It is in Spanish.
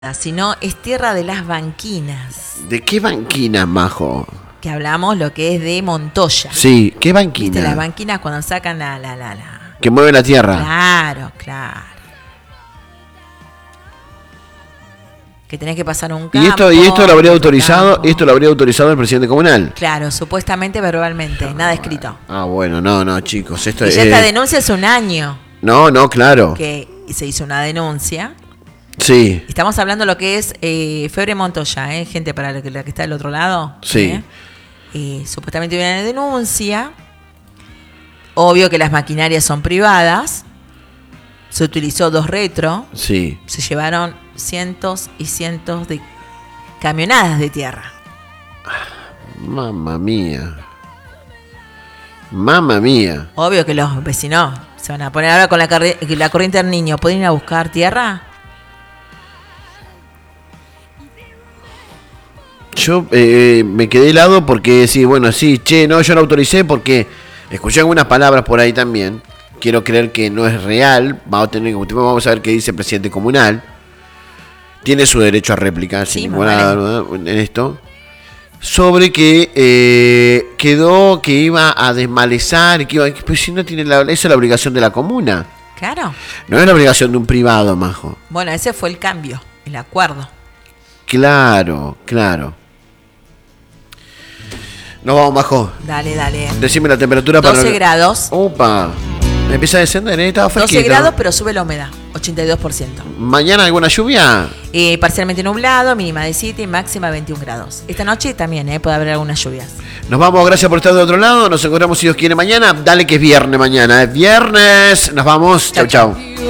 sino es tierra de las banquinas. ¿De qué banquina, Majo? Que hablamos lo que es de Montoya. Sí, ¿qué banquina? ¿Viste las banquinas cuando sacan la... Que mueve la tierra. Claro. Que tenés que pasar un campo. ¿Y esto lo habría autorizado? Campo. ¿Esto lo habría autorizado el presidente comunal? Claro, supuestamente verbalmente, nada escrito. Bueno, no, chicos, esto Y ya esta denuncia hace un año. No, claro. Que se hizo una denuncia. Sí. Estamos hablando de lo que es Febre Montoya, gente para la que está del otro lado. Sí. Supuestamente hubo una denuncia. Obvio que las maquinarias son privadas. Se utilizó 2 retro. Sí. Se llevaron cientos y cientos de camionadas de tierra. Mamma mía. Obvio que los vecinos se van a poner ahora con la corriente del niño. ¿Pueden ir a buscar tierra? Yo me quedé helado porque sí, bueno, sí, no, yo no autoricé porque escuché algunas palabras por ahí también. Quiero creer que no es real. Vamos a ver qué dice el presidente comunal. Tiene su derecho a réplica, sin ninguna duda en esto. Sobre que quedó que iba a desmalezar, pues si no tiene esa es la obligación de la comuna. Claro. No es la obligación de un privado, Majo. Bueno, ese fue el cambio, el acuerdo. Claro. Nos vamos, Majo. Dale. Decime la temperatura 12 para... 12 grados. Opa. Empieza a descender, estaba fresquito. 12 grados, pero sube la humedad, 82%. ¿Mañana alguna lluvia? Parcialmente nublado, mínima de 7 y máxima 21 grados. Esta noche también puede haber algunas lluvias. Nos vamos, gracias por estar de otro lado. Nos encontramos, si Dios quiere, mañana. Dale que es viernes mañana. Es viernes. Nos vamos. Chau.